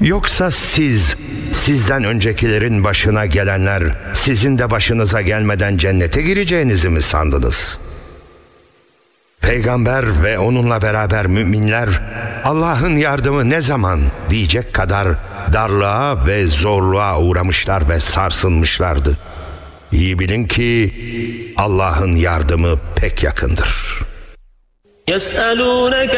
Yoksa sizden öncekilerin başına gelenler sizin de başınıza gelmeden cennete gireceğinizi mi sandınız? Peygamber ve onunla beraber müminler Allah'ın yardımı ne zaman diyecek kadar darlığa ve zorluğa uğramışlar ve sarsılmışlardı. İyi bilin ki Allah'ın yardımı pek yakındır.